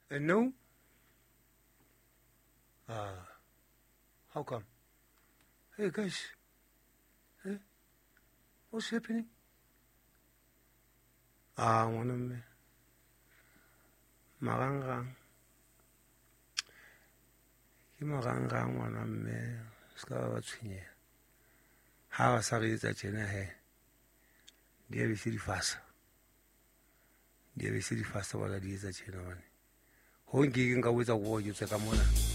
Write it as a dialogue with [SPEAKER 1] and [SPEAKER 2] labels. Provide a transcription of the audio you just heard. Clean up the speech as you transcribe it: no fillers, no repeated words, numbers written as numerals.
[SPEAKER 1] No? How come? Hey guys, hey, what's happening? Ngwana mme. Marangrang. Ke marangrang ngwana mme, ska ba tshwenye. Ha ba sa re etsa tjena he. Di be se di fasa. Di be se di fasa wala di etsa tjena bane. Ho nke nka wetsa go go tse ka mona.